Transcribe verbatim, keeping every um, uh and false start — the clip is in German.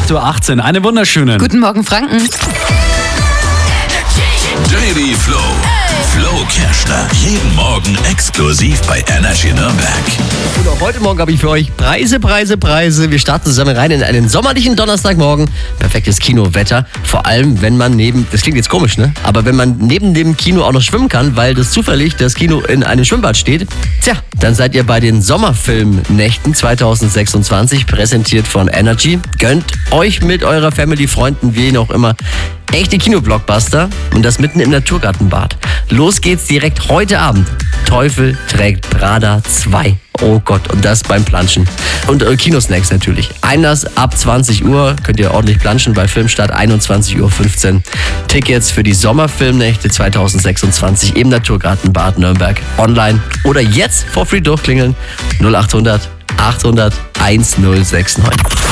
acht Uhr achtzehn. Eine wunderschöne. Guten Morgen, Franken. Daily Flow. Flo Kerschner. Jeden Morgen exklusiv bei Energy Nürnberg. Und auch heute Morgen habe ich für euch Preise, Preise, Preise. Wir starten zusammen rein in einen sommerlichen Donnerstagmorgen. Perfektes Kinowetter. Vor allem, wenn man neben, das klingt jetzt komisch, ne? Aber wenn man neben dem Kino auch noch schwimmen kann, weil das zufällig das Kino in einem Schwimmbad steht, tja, dann seid ihr bei den Sommerfilmnächten zwanzig sechsundzwanzig, präsentiert von Energy. Gönnt euch mit eurer Family, Freunden, wen auch immer, echte Kinoblockbuster und das mitten im Naturgartenbad. Los geht's direkt heute Abend. Teufel trägt Prada zwei. Oh Gott, und das beim Planschen. Und äh, Kinosnacks natürlich. Einlass ab zwanzig Uhr, könnt ihr ordentlich planschen, bei Filmstart einundzwanzig Uhr fünfzehn. Tickets für die Sommerfilmnächte zwanzig sechsundzwanzig im Naturgartenbad Nürnberg online oder jetzt for free durchklingeln null acht hundert achthundert eins null sechs neun.